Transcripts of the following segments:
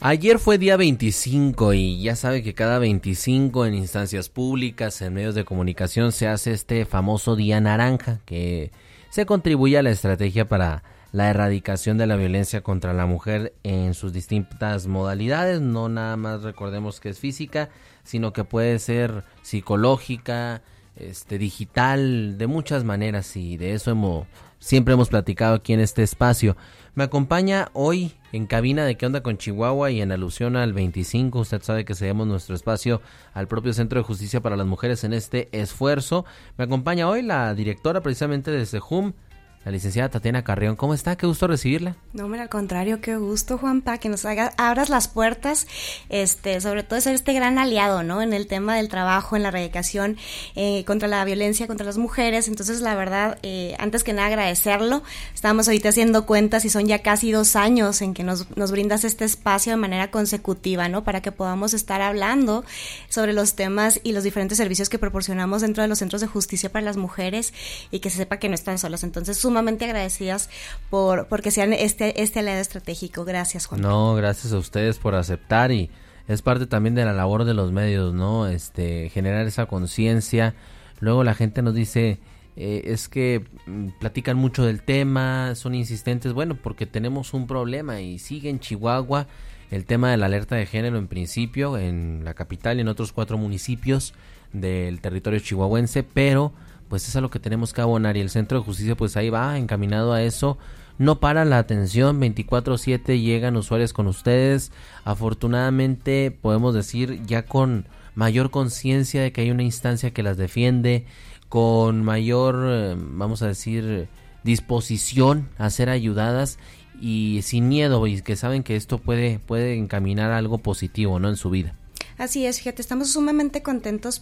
Ayer fue día 25 y ya sabe que cada 25 en instancias públicas, en medios de comunicación, se hace este famoso Día Naranja, que se contribuye a la estrategia para la erradicación de la violencia contra la mujer en sus distintas modalidades. No nada más recordemos que es física, sino que puede ser psicológica, digital, de muchas maneras, y de eso siempre hemos platicado aquí en este espacio. Me acompaña hoy en cabina de ¿Qué onda con Chihuahua? Y en alusión al 25, usted sabe que cedemos nuestro espacio al propio Centro de Justicia para las Mujeres en este esfuerzo. Me acompaña hoy la directora precisamente de CEJUM, la licenciada Tatiana Carrión. ¿Cómo está? Qué gusto recibirla. No, al contrario, qué gusto, Juanpa, que nos abras las puertas, sobre todo ser este gran aliado, ¿no? En el tema del trabajo, en la erradicación contra la violencia contra las mujeres. Entonces, la verdad, antes que nada agradecerlo. Estábamos ahorita haciendo cuentas y son ya casi 2 años en que nos brindas este espacio de manera consecutiva, ¿no? Para que podamos estar hablando sobre los temas y los diferentes servicios que proporcionamos dentro de los centros de justicia para las mujeres y que se sepa que no están solas. Entonces, sumamente agradecidas porque sean este aliado estratégico. Gracias, Juan. No, gracias a ustedes por aceptar, y es parte también de la labor de los medios, ¿no? Generar esa conciencia. Luego la gente nos dice, es que platican mucho del tema, son insistentes. Bueno, porque tenemos un problema y sigue en Chihuahua el tema de la alerta de género, en principio en la capital y en otros 4 municipios del territorio chihuahuense, pero pues es a lo que tenemos que abonar, y el Centro de Justicia pues ahí va encaminado a eso. No para la atención, 24/7 llegan usuarios con ustedes. Afortunadamente podemos decir ya con mayor conciencia de que hay una instancia que las defiende, con mayor, vamos a decir, disposición a ser ayudadas y sin miedo, y que saben que esto puede encaminar a algo positivo, ¿no? En su vida. Así es, fíjate, estamos sumamente contentas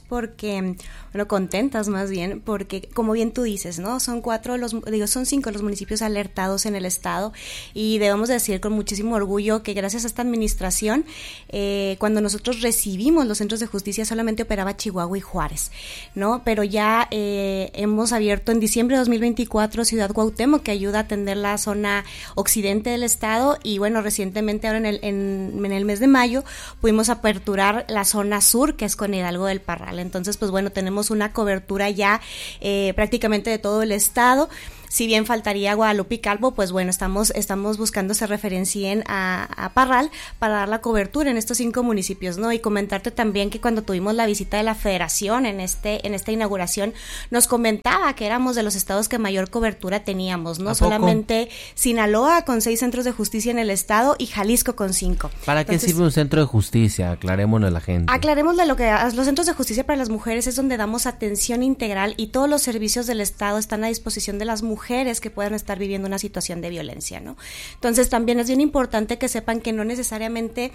contentas más bien, porque como bien tú dices, ¿no? Son 5 los municipios alertados en el estado, y debemos decir con muchísimo orgullo que gracias a esta administración, cuando nosotros recibimos los centros de justicia solamente operaba Chihuahua y Juárez, ¿no? Pero ya hemos abierto en diciembre de 2024 Ciudad Cuauhtémoc, que ayuda a atender la zona occidente del estado, y bueno, recientemente ahora en el mes de mayo pudimos aperturar la zona sur, que es con Hidalgo del Parral. Entonces, pues bueno, tenemos una cobertura ya prácticamente de todo el estado. Si bien faltaría Guadalupe y Calvo, pues bueno, estamos buscando se referencien a Parral para dar la cobertura en estos 5 municipios, ¿no? Y comentarte también que cuando tuvimos la visita de la Federación en esta inauguración, nos comentaba que éramos de los estados que mayor cobertura teníamos, ¿no? Solamente Sinaloa con 6 centros de justicia en el estado y Jalisco con 5. ¿Para qué sirve un centro de justicia? Aclarémosle a la gente. Aclarémosle los centros de justicia para las mujeres es donde damos atención integral, y todos los servicios del estado están a disposición de las mujeres que puedan estar viviendo una situación de violencia, ¿no? Entonces también es bien importante que sepan que no necesariamente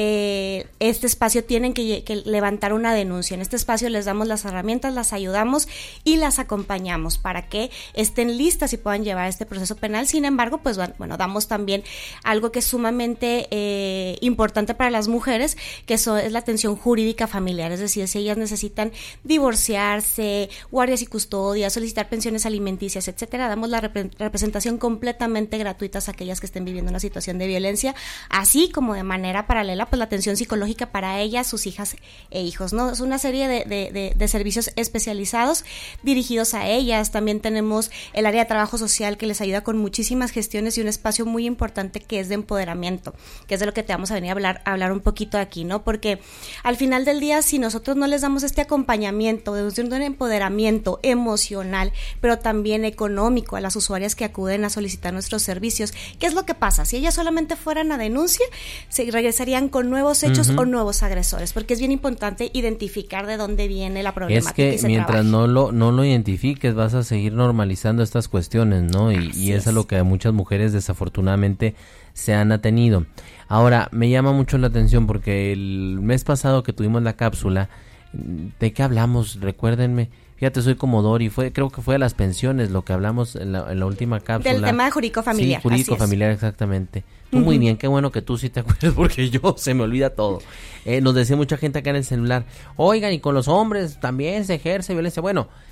este espacio tienen que levantar una denuncia. En este espacio les damos las herramientas, las ayudamos y las acompañamos para que estén listas y puedan llevar este proceso penal. Sin embargo, pues bueno, damos también algo que es sumamente importante para las mujeres, que es la atención jurídica familiar, es decir, si ellas necesitan divorciarse, guardias y custodias, solicitar pensiones alimenticias, etcétera, damos la representación completamente gratuita a aquellas que estén viviendo una situación de violencia, así como de manera paralela, pues la atención psicológica para ellas, sus hijas e hijos, ¿no? Es una serie de servicios especializados dirigidos a ellas. También tenemos el área de trabajo social, que les ayuda con muchísimas gestiones, y un espacio muy importante que es de empoderamiento, que es de lo que te vamos a venir a hablar un poquito aquí, ¿no? Porque al final del día, si nosotros no les damos este acompañamiento, de un empoderamiento emocional, pero también económico a las usuarias que acuden a solicitar nuestros servicios, ¿qué es lo que pasa? Si ellas solamente fueran a denuncia, se regresarían con nuevos hechos o nuevos agresores, porque es bien importante identificar de dónde viene la problemática. Es que mientras no lo identifiques, vas a seguir normalizando estas cuestiones, ¿no? Y es a lo que a muchas mujeres desafortunadamente se han atenido. Ahora, me llama mucho la atención porque el mes pasado que tuvimos la cápsula, ¿de qué hablamos? Recuérdenme. Fíjate, soy como Dori, creo que fue de las pensiones lo que hablamos en la última cápsula. Del tema de jurídico familiar. Sí, jurídico familiar, exactamente. Tú muy bien, qué bueno que tú sí te acuerdas, porque yo se me olvida todo. Nos decía mucha gente acá en el celular, oigan, y con los hombres también se ejerce violencia. Bueno,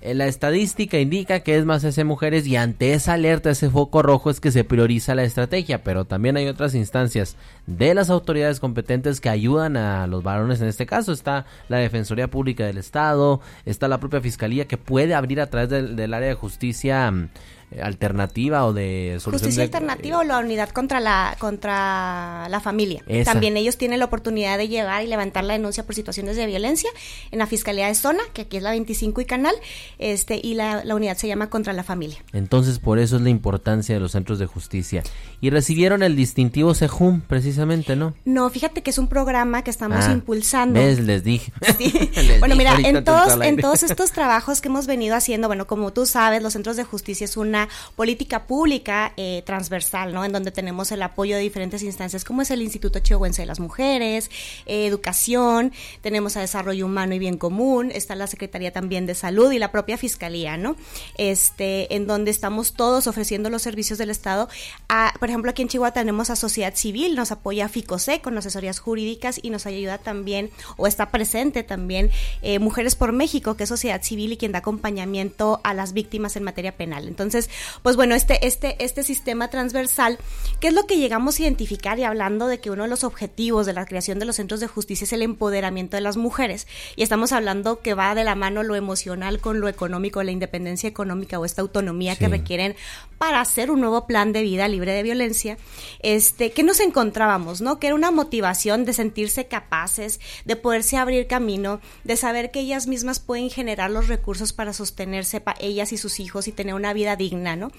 la estadística indica que es más ese mujeres, y ante esa alerta, ese foco rojo, es que se prioriza la estrategia, pero también hay otras instancias de las autoridades competentes que ayudan a los varones. En este caso está la Defensoría Pública del Estado, está la propia Fiscalía, que puede abrir a través del área de justicia alternativa o de solución justicia alternativa o la unidad contra la familia. Esa. También ellos tienen la oportunidad de llegar y levantar la denuncia por situaciones de violencia en la Fiscalía de Zona, que aquí es la 25 y Canal, y la unidad se llama Contra la Familia. Entonces, por eso es la importancia de los centros de justicia. Y recibieron el distintivo SEJUM, precisamente, ¿no? No, fíjate que es un programa que estamos impulsando. ¿Ves? Les dije. Sí. Bueno, mira, en todos estos trabajos que hemos venido haciendo, bueno, como tú sabes, los centros de justicia es una política pública transversal, ¿no? En donde tenemos el apoyo de diferentes instancias, como es el Instituto Chihuahuense de las Mujeres, Educación, tenemos a Desarrollo Humano y Bien Común, está la Secretaría también de Salud y la propia Fiscalía, ¿no? En donde estamos todos ofreciendo los servicios del Estado. Por ejemplo, aquí en Chihuahua tenemos a Sociedad Civil, nos apoya FICOSE con asesorías jurídicas y nos ayuda también, o está presente también, Mujeres por México, que es sociedad civil y quien da acompañamiento a las víctimas en materia penal. Entonces, pues bueno, este sistema transversal, ¿qué es lo que llegamos a identificar? Y hablando de que uno de los objetivos de la creación de los centros de justicia es el empoderamiento de las mujeres, y estamos hablando que va de la mano lo emocional con lo económico, la independencia económica o esta autonomía que requieren para hacer un nuevo plan de vida libre de violencia, ¿qué nos encontrábamos, no? Que era una motivación de sentirse capaces, de poderse abrir camino, de saber que ellas mismas pueden generar los recursos para sostenerse, ellas y sus hijos, y tener una vida digna, ¿no?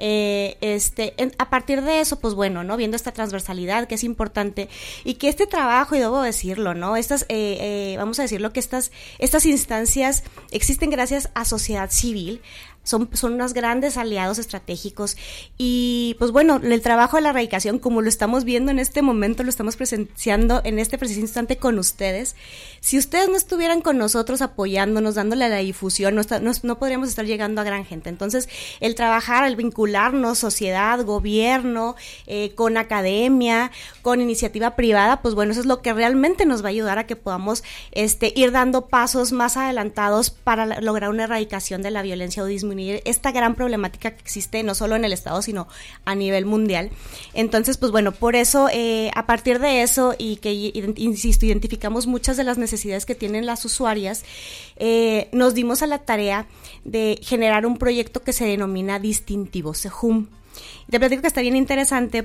A partir de eso, pues bueno, ¿no? Viendo esta transversalidad que es importante, y que este trabajo, y debo decirlo, ¿no? Vamos a decirlo, que estas instancias existen gracias a sociedad civil, son unos grandes aliados estratégicos, y pues bueno, el trabajo de la erradicación, como lo estamos viendo en este momento, lo estamos presenciando en este preciso instante con ustedes. Si ustedes no estuvieran con nosotros apoyándonos, dándole a la difusión, no podríamos estar llegando a gran gente. Entonces, el trabajar, el vincularnos, sociedad, gobierno, con academia, con iniciativa privada, pues bueno, eso es lo que realmente nos va a ayudar a que podamos ir dando pasos más adelantados para lograr una erradicación de la violencia o disminuir esta gran problemática que existe no solo en el Estado, sino a nivel mundial. Entonces, pues bueno, por eso, a partir de eso, y que, insisto, identificamos muchas de las necesidades que tienen las usuarias, nos dimos a la tarea de generar un proyecto que se denomina Distintivo SEJUM. Te platico que está bien interesante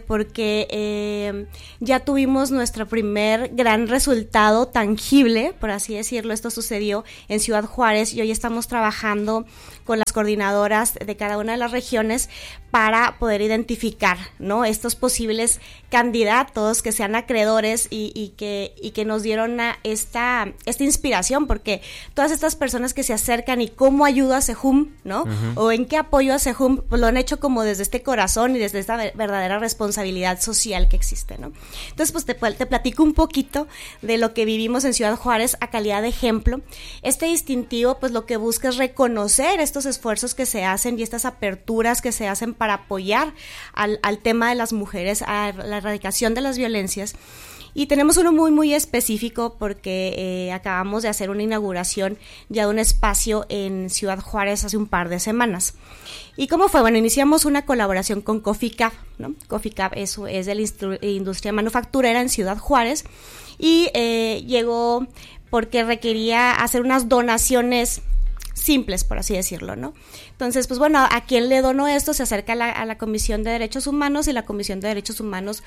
porque ya tuvimos nuestro primer gran resultado tangible, por así decirlo. Esto sucedió en Ciudad Juárez, y hoy estamos trabajando con las coordinadoras de cada una de las regiones para poder identificar, ¿no?, estos posibles candidatos que sean acreedores y que nos dieron esta inspiración, porque todas estas personas que se acercan y cómo ayudo a SEJUM, ¿no? Uh-huh. O en qué apoyo a SEJUM, pues lo han hecho como desde este corazón y desde esta verdadera responsabilidad social que existe, ¿no? Entonces, pues te platico un poquito de lo que vivimos en Ciudad Juárez a calidad de ejemplo. Este distintivo, pues lo que busca es reconocer estos esfuerzos que se hacen y estas aperturas que se hacen para apoyar al tema de las mujeres, a la erradicación de las violencias. Y tenemos uno muy, muy específico porque acabamos de hacer una inauguración ya de un espacio en Ciudad Juárez hace un par de semanas. ¿Y cómo fue? Bueno, iniciamos una colaboración con Coffee Cup, ¿no? Coffee Cup es de la industria manufacturera en Ciudad Juárez, y llegó porque requería hacer unas donaciones simples, por así decirlo, ¿no? Entonces, pues bueno, ¿a quién le donó esto? Se acerca a la Comisión de Derechos Humanos, y la Comisión de Derechos Humanos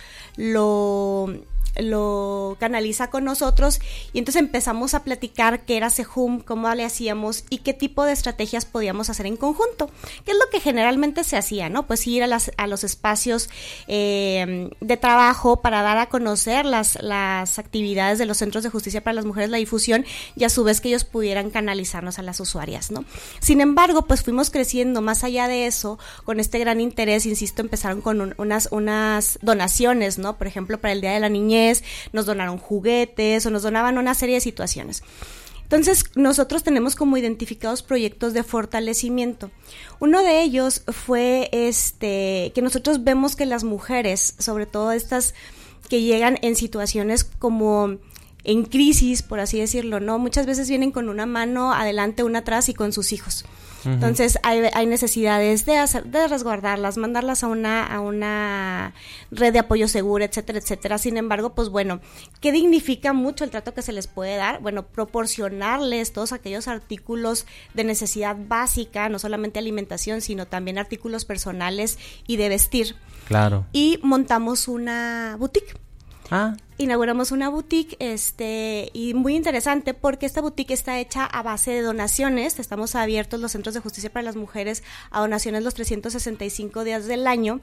lo canaliza con nosotros, y entonces empezamos a platicar qué era SEJUM, cómo le hacíamos y qué tipo de estrategias podíamos hacer en conjunto, que es lo que generalmente se hacía, ¿no? Pues ir a los espacios de trabajo para dar a conocer las actividades de los centros de justicia para las mujeres, la difusión, y a su vez que ellos pudieran canalizarnos a las usuarias, ¿no? Sin embargo, pues fuimos creciendo más allá de eso, con este gran interés. Insisto, empezaron con unas donaciones, ¿no? Por ejemplo, para el Día de la Niñez nos donaron juguetes, o nos donaban una serie de situaciones. Entonces, nosotros tenemos como identificados proyectos de fortalecimiento. Uno de ellos fue que nosotros vemos que las mujeres, sobre todo estas que llegan en situaciones como en crisis, por así decirlo, ¿no? Muchas veces vienen con una mano adelante, una atrás, y con sus hijos. Entonces hay necesidades de resguardarlas, mandarlas a una red de apoyo seguro, etcétera, etcétera. Sin embargo, pues bueno, ¿qué dignifica mucho el trato que se les puede dar? Bueno, proporcionarles todos aquellos artículos de necesidad básica, no solamente alimentación, sino también artículos personales y de vestir. Claro. Y montamos una boutique. Inauguramos una boutique y muy interesante porque esta boutique está hecha a base de donaciones. Estamos abiertos los centros de justicia para las mujeres a donaciones los 365 días del año.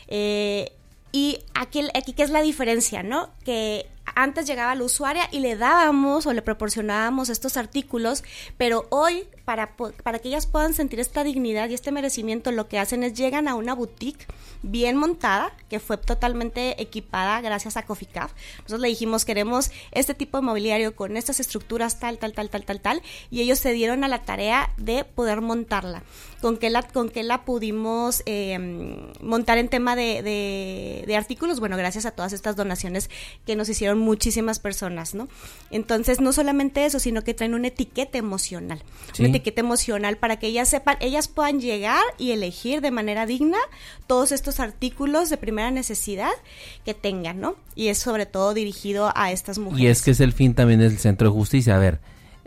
Y aquí ¿qué es la diferencia, no? Que antes llegaba la usuaria y le dábamos o le proporcionábamos estos artículos, pero hoy para que ellas puedan sentir esta dignidad y este merecimiento, lo que hacen es llegan a una boutique bien montada, que fue totalmente equipada gracias a Coffee Cup. Nosotros le dijimos, queremos este tipo de mobiliario con estas estructuras tal, y ellos se dieron a la tarea de poder montarla. ¿Con qué la pudimos montar en tema de artículos? Bueno, gracias a todas estas donaciones que nos hicieron muchísimas personas, ¿no? Entonces, no solamente eso, sino que traen una etiqueta emocional. ¿Sí? Una etiqueta emocional para que ellas sepan, ellas puedan llegar y elegir de manera digna todos estos artículos de primera necesidad que tengan, ¿no? Y es sobre todo dirigido a estas mujeres. Y es que es el fin también del Centro de Justicia. A ver,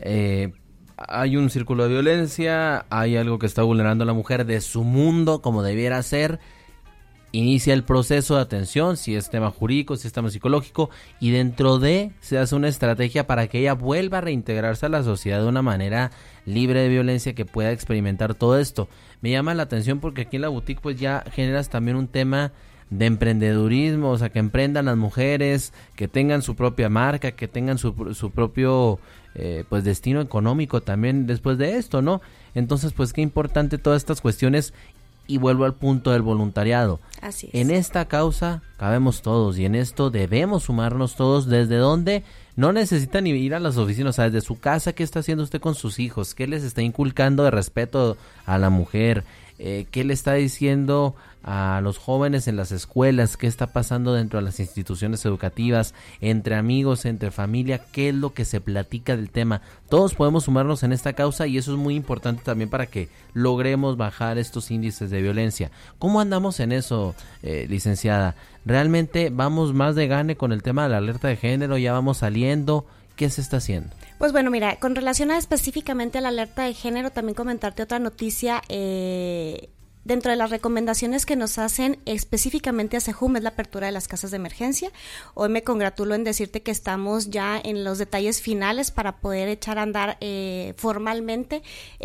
hay un círculo de violencia, hay algo que está vulnerando a la mujer de su mundo como debiera ser. Inicia el proceso de atención, si es tema jurídico, si es tema psicológico, y dentro de se hace una estrategia para que ella vuelva a reintegrarse a la sociedad de una manera libre de violencia, que pueda experimentar todo esto. Me llama la atención porque aquí en la boutique pues ya generas también un tema de emprendedurismo, o sea, que emprendan las mujeres, que tengan su propia marca, que tengan su propio pues destino económico también después de esto, ¿no? Entonces pues qué importante todas estas cuestiones. Y vuelvo al punto del voluntariado. Así es. En esta causa cabemos todos y en esto debemos sumarnos todos. ¿Desde donde no necesitan ir a las oficinas? O sea, desde su casa, ¿qué está haciendo usted con sus hijos? ¿Qué les está inculcando de respeto a la mujer? ¿Qué le está diciendo a los jóvenes en las escuelas? ¿Qué está pasando dentro de las instituciones educativas? Entre amigos, entre familia, ¿qué es lo que se platica del tema? Todos podemos sumarnos en esta causa y eso es muy importante también para que logremos bajar estos índices de violencia. ¿Cómo andamos en eso, licenciada? ¿Realmente vamos más de gane con el tema de la alerta de género? ¿Ya vamos saliendo? ¿Qué se está haciendo? Pues bueno, mira, con relación a específicamente a la alerta de género, también comentarte otra noticia. Dentro de las recomendaciones que nos hacen específicamente a CEJUM es la apertura de las casas de emergencia. Hoy me congratulo en decirte que estamos ya en los detalles finales para poder echar a andar formalmente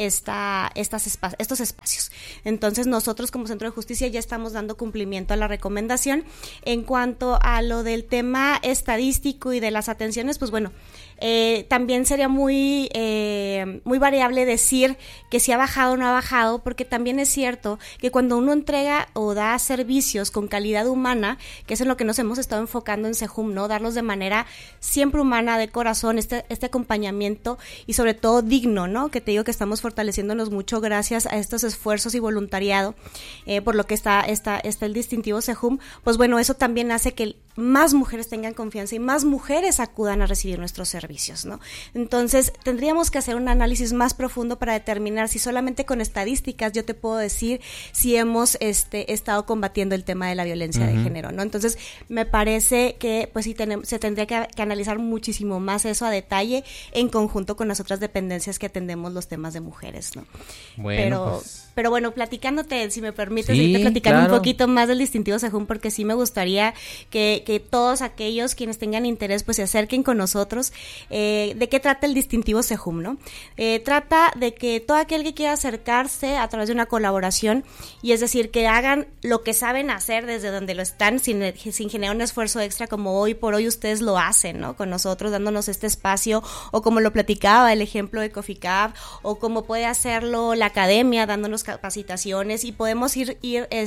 estos espacios. Entonces nosotros como Centro de Justicia ya estamos dando cumplimiento a la recomendación. En cuanto a lo del tema estadístico y de las atenciones, pues bueno, también sería muy variable decir que si ha bajado o no ha bajado, porque también es cierto que cuando uno entrega o da servicios con calidad humana, que es en lo que nos hemos estado enfocando en CEJUM, ¿no? Darlos de manera siempre humana, de corazón, este acompañamiento y sobre todo digno, ¿no? Que te digo que estamos fortaleciéndonos mucho gracias a estos esfuerzos y voluntariado, por lo que está el distintivo CEJUM. Pues bueno, eso también hace que más mujeres tengan confianza y más mujeres acudan a recibir nuestros servicios, ¿no? Entonces, tendríamos que hacer un análisis más profundo para determinar si solamente con estadísticas yo te puedo decir si hemos estado combatiendo el tema de la violencia de género, ¿no? Entonces, me parece que pues sí se tendría que analizar muchísimo más eso a detalle en conjunto con las otras dependencias que atendemos los temas de mujeres, ¿no? Bueno, pero bueno, platicándote, si me permites, sí, irte platicando claro, un poquito más del distintivo CEJUM, porque sí me gustaría que todos aquellos quienes tengan interés pues se acerquen con nosotros. ¿De qué trata el distintivo CEJUM, no? Trata de que todo aquel que quiera acercarse a través de una colaboración, y es decir, que hagan lo que saben hacer desde donde lo están, sin generar un esfuerzo extra, como hoy por hoy ustedes lo hacen, ¿no? Con nosotros, dándonos este espacio, o como lo platicaba el ejemplo de Coffee Cup, o como puede hacerlo la academia, dándonos capacitaciones, y podemos ir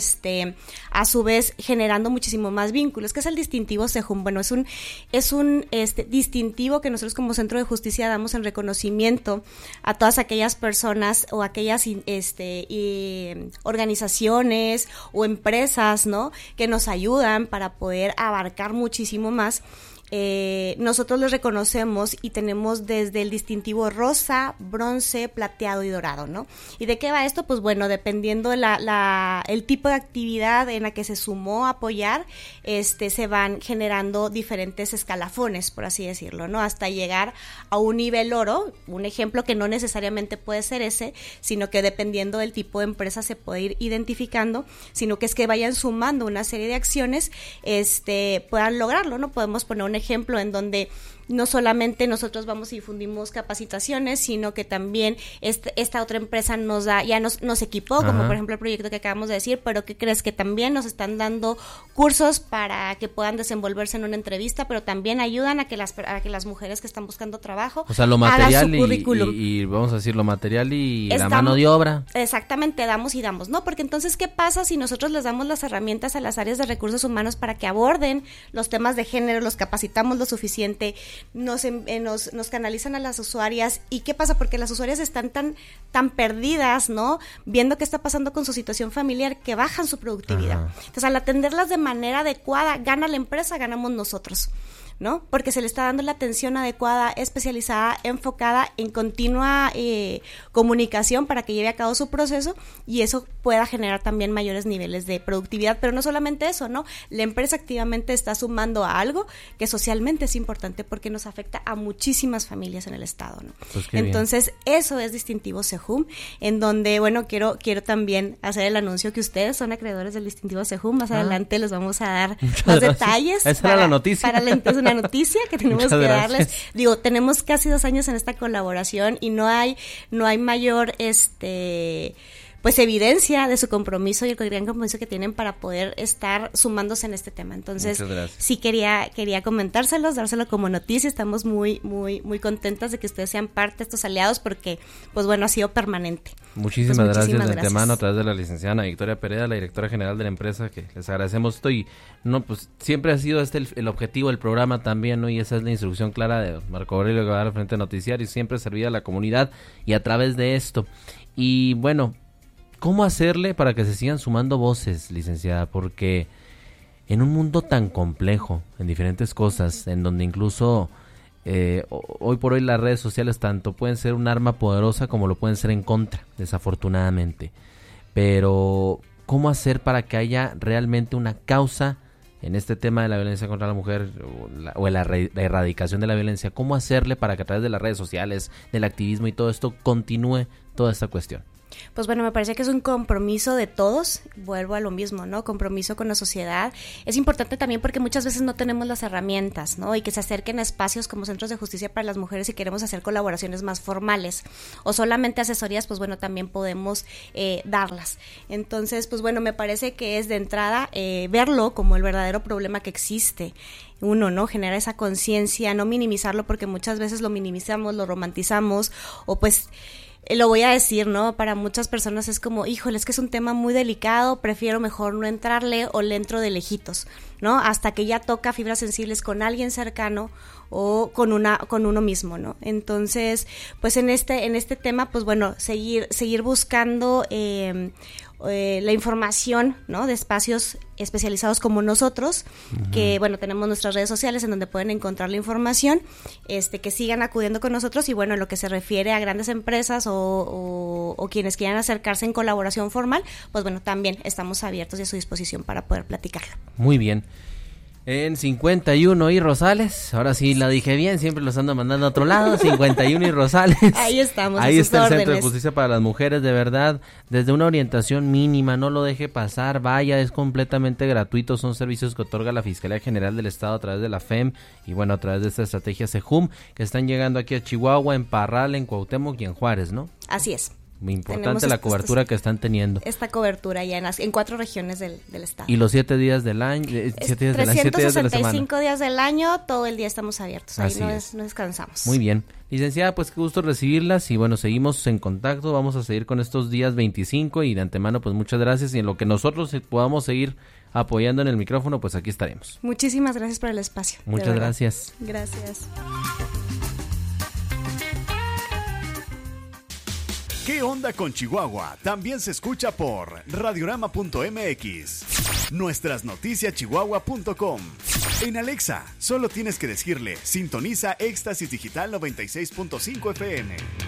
a su vez generando muchísimo más vínculos. ¿Qué es el distintivo CEJUM? Bueno, es un distintivo que nosotros como Centro de Justicia damos en reconocimiento a todas aquellas personas o aquellas organizaciones o empresas, ¿no? Que nos ayudan para poder abarcar muchísimo más. nosotros los reconocemos y tenemos desde el distintivo rosa, bronce, plateado y dorado, ¿no? ¿Y de qué va esto? Pues bueno, dependiendo el tipo de actividad en la que se sumó a apoyar, se van generando diferentes escalafones, por así decirlo, ¿no? Hasta llegar a un nivel oro, un ejemplo que no necesariamente puede ser ese, sino que dependiendo del tipo de empresa se puede ir identificando, sino que es que vayan sumando una serie de acciones, puedan lograrlo, ¿no? Podemos poner un ejemplo en donde no solamente nosotros vamos y difundimos capacitaciones, sino que también esta otra empresa nos equipó, como por ejemplo el proyecto que acabamos de decir, pero ¿qué crees? Que también nos están dando cursos para que puedan desenvolverse en una entrevista, pero también ayudan a que las mujeres que están buscando trabajo, o sea, lo material hagan su currículum. Y vamos a decir lo material y la mano de obra. Exactamente, damos y damos, ¿no? Porque entonces, ¿qué pasa si nosotros les damos las herramientas a las áreas de recursos humanos para que aborden los temas de género, los capacitamos lo suficiente, nos canalizan a las usuarias? ¿Y qué pasa? Porque las usuarias están tan perdidas, ¿no? Viendo qué está pasando con su situación familiar, que bajan su productividad. Entonces, al atenderlas de manera adecuada, gana la empresa, ganamos nosotros, ¿no? Porque se le está dando la atención adecuada, especializada, enfocada en continua comunicación para que lleve a cabo su proceso, y eso pueda generar también mayores niveles de productividad. Pero no solamente eso, ¿no? La empresa activamente está sumando a algo que socialmente es importante porque nos afecta a muchísimas familias en el estado, ¿no? Pues entonces, eso es distintivo SEJUM, en donde, bueno, quiero también hacer el anuncio que ustedes son acreedores del distintivo SEJUM. Más adelante les vamos a dar más detalles. Esa era la noticia. Es una noticia que tenemos Muchas que gracias. darles. Digo, tenemos casi 2 años en esta colaboración y no hay mayor pues evidencia de su compromiso y el gran compromiso que tienen para poder estar sumándose en este tema. Entonces, sí quería comentárselos, dárselo como noticia. Estamos muy, muy, muy contentas de que ustedes sean parte de estos aliados porque, pues bueno, ha sido permanente. Muchísimas gracias de antemano a través de la licenciada Ana Victoria Pereda, la directora general de la empresa, que les agradecemos esto. Y no, pues siempre ha sido el objetivo del programa también, ¿no? Y esa es la instrucción clara de Marco Aurelio Guevara al frente de Noticiario, y siempre servir a la comunidad y a través de esto. Y bueno, ¿cómo hacerle para que se sigan sumando voces, licenciada? Porque en un mundo tan complejo, en diferentes cosas, en donde incluso hoy por hoy las redes sociales tanto pueden ser un arma poderosa como lo pueden ser en contra, desafortunadamente. Pero, ¿cómo hacer para que haya realmente una causa en este tema de la violencia contra la mujer o la erradicación de la violencia? ¿Cómo hacerle para que a través de las redes sociales, del activismo y todo esto continúe toda esta cuestión? Pues bueno, me parece que es un compromiso de todos, vuelvo a lo mismo, ¿no? Compromiso con la sociedad. Es importante también porque muchas veces no tenemos las herramientas, ¿no? Y que se acerquen a espacios como centros de justicia para las mujeres si queremos hacer colaboraciones más formales o solamente asesorías, pues bueno, también podemos darlas. Entonces, pues bueno, me parece que es de entrada verlo como el verdadero problema que existe. Uno, ¿no? Generar esa conciencia, no minimizarlo porque muchas veces lo minimizamos, lo romantizamos o pues... Lo voy a decir, ¿no? Para muchas personas es como, híjole, es que es un tema muy delicado, prefiero mejor no entrarle o le entro de lejitos, ¿no? Hasta que ya toca fibras sensibles con alguien cercano o con uno mismo, ¿no? Entonces, pues en este tema, pues bueno, seguir buscando la información, ¿no? De espacios especializados como nosotros, que bueno, tenemos nuestras redes sociales en donde pueden encontrar la información, que sigan acudiendo con nosotros y bueno, en lo que se refiere a grandes empresas o quienes quieran acercarse en colaboración formal, pues bueno, también estamos abiertos y a su disposición para poder platicarlo. Muy bien. En 51 y Rosales, ahora sí la dije bien, siempre los ando mandando a otro lado, 51 y Rosales. Ahí estamos. Ahí está el Centro de Justicia para las Mujeres, de verdad, desde una orientación mínima, no lo deje pasar, vaya, es completamente gratuito, son servicios que otorga la Fiscalía General del Estado a través de la FEM y bueno, a través de esta estrategia SEJUM, que están llegando aquí a Chihuahua, en Parral, en Cuauhtémoc y en Juárez, ¿no? Así es. Muy importante la cobertura que están teniendo. Esta cobertura ya en 4 regiones del estado. Y los 7 días del año, 365 días del año, todo el día estamos abiertos. Ahí no descansamos. Muy bien. Licenciada, pues qué gusto recibirlas y bueno, seguimos en contacto, vamos a seguir con estos días 25 y de antemano pues muchas gracias y en lo que nosotros podamos seguir apoyando en el micrófono, pues aquí estaremos. Muchísimas gracias por el espacio. Muchas gracias. Gracias. ¿Qué onda con Chihuahua? También se escucha por radiorama.mx, nuestras noticias chihuahua.com. En Alexa, solo tienes que decirle, sintoniza Éxtasis Digital 96.5 FM.